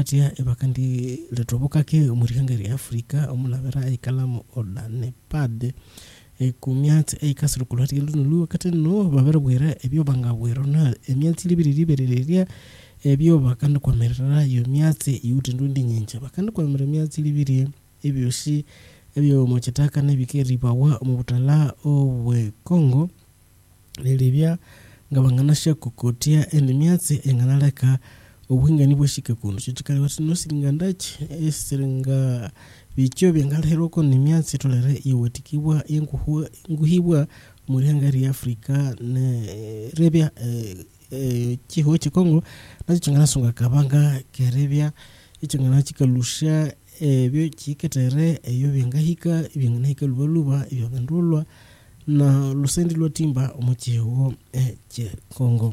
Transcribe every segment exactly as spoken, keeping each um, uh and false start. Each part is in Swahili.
batia ebakandi letoboka ke umurihangari Afrika omulavera ikalamu odane pad e kumyat e kasrukulati lulu kateno babera bwera ebyo bangabwero na emyati libiri libereria ebyo bakandi kwamerera yo myati yuti ndundi nyinja bakandi kwamera myati libiri ebyo shi ebyo mochitaka nebikeriba wa mu butala obwe Kongo lelibya ngabanganasha kukotia emyati enganaleka obuhingani bwashika kundu chitikali watino silingandachi esiringa bicho byangalheroko nimyatsi tolere iwetikibwa yenguhwa nguhibwa muri hangari Afrika ne rebya eh chiho chikongo nacho chingana sunga kabanga kerebya ichingana chikalusha ebyo chiketere eyo byangahika byangahika lubaluba ebyo bandulwa na lusendi lotimba omuchiho eh Kongo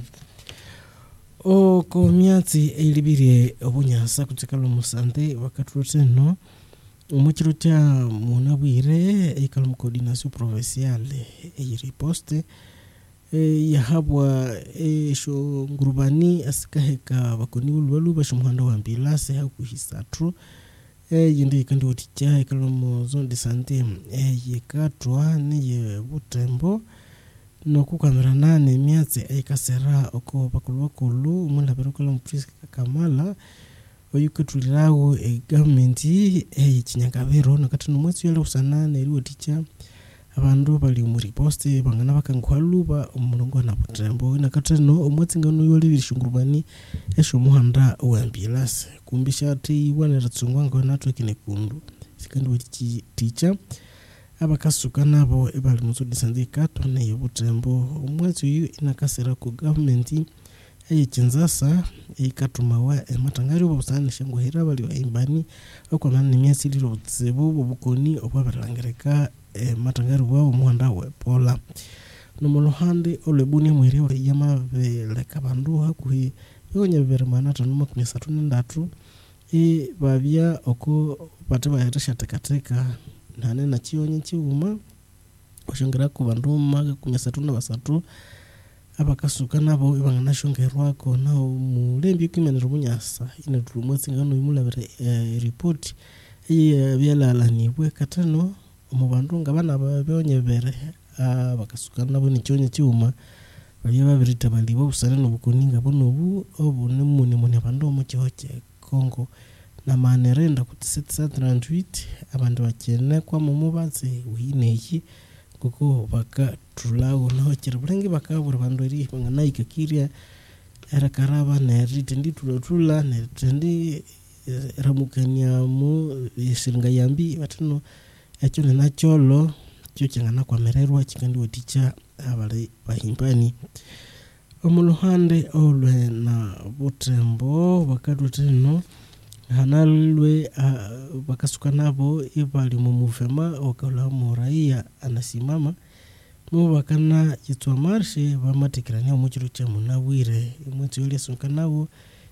o komyatsi elibire obunyasa kutikalo musante wakatuteno umuchirutia munabwire ikalo coordination provinciale e riposte e yahabwa e sho ngurubani asikaheka bakoni ulwalu bashumuhanda wa ambulance hakuhisatru e yindi kandi oticha ikalo mu zone de santé e yekatwa ne Butembo no kukamera nane myatsi aikasera oko bakulwakulu umulaberokola mprisi Kamala oyukutulirawo e government e chinyakabero nakati nomwezi yale usanane iliwo ticha abandu bali mu riposte bangana bakankhwaluba omulongo na Butembo nakati no omwezi ngano yole bishungurubani esho muhanda wa ambulance kumbisha ati wana ratsungwa ngona twekine kundu sikandi ticha abakasuka nabo ebali muzo disandikato na Butembo omwezi uyu inakasera ku government eyichinzasa ikatuma wa ematangari obusana shangohera bali baimbani okwamana nimyasi liro tsebo bobukoni obwabarangereka ematangari bwabo muhanda we pola nomulohande olebuni mwiri yamabeleka bandu hakuhi yonya bermana tanuma kumisatu ndatu e babya oko bateba yatasha tekateka nane na chionye chiuma oshongera ku bandu maga kumisatu na basatu abakasuka nabo ibangana shongerwako na mulembi kimenero bunyasa ine tulumwezi ngano imulabere e, report e byalala nibwe katano mu bandu ngabana babonyebere abakasuka nabo ni chionye chiuma bali babirita bali bobusana no bukoninga bonobu obune muni muni bandu mu chihoche Kongo na manerenda kuti sept cent trente-huit abantu bakene kwa mumubazi uhineyi kuko baka tulago no chirbrengi bakabura bandori bangana ikakiria era karaba na ritendi tulotula na ritendi ramukanya mu isiringa yambi batino echo na cholo cyo kingana kwa mererwa kikandi oticha abali bahimbani omuluhande olwe na Butembo bakaduteno hanalwe uh, bakasuka nabo ibali mu muvema okala mu raia anasimama mu bakana yitwa marshe bamatikirania mu kiro kya munawire imwezi yole sunka nabo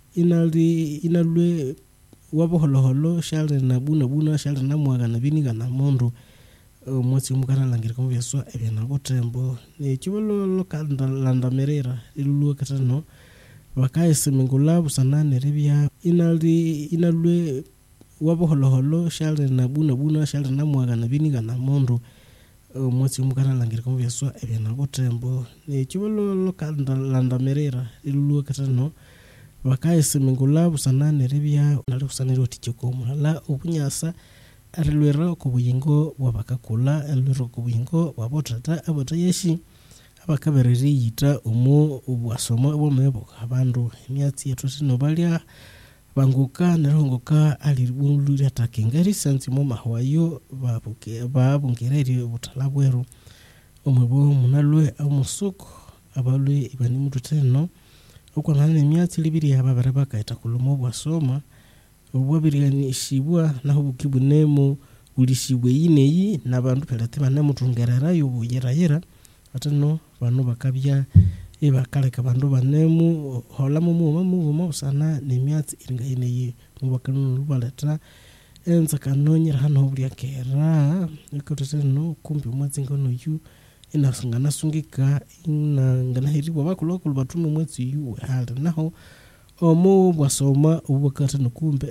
inali inalwe waboholoholo shale na buna buna shale na mwaga na biniga na mondo umwezi mukana langire ko byaswa ebena Butembo ne kibolo lokanda landa merera ilulu katano wakaise mingula busanane rebya inali inalwe waboholoholo shale na buna buna shale na mwaga na biniga na mondo umwezi mukana langire ko byaswa ebena Butembo ne kibolo lokanda landa merera ilulu katano wakaise mingula busanane rebya nali kusaniro tichiko mulala obunyasa arilwera ko buyingo wabakakula alwera ko buyingo wabotata abotayeshi abakabereri yita umo ubwasoma bomebo abandu emyatsi yatosino balya banguka nerongoka alibululi atakengari santi mu mahwayo babuke babungereri butalabwero omwebo munalwe amusuko abalwe ibani mututeno okwanana emyatsi libiri ababara bakaita kulumo bwasoma obwabirigani shibwa naho bukibunemo ulishibwe yineyi nabandu pelate banemutungerera yo yerayera atano bano bakabya ebakaleka bandu banemu hola mu mu mu mu sana nemyatsi iringa yineyi mu bakanu rubaleta enza kanonyera hano buli akera ekoteno kumbi umwezi ngono yu inasungana sungika inangana hiribo bakulokulu batumu mwezi yu hali naho omu bwasoma ubukata nukumbe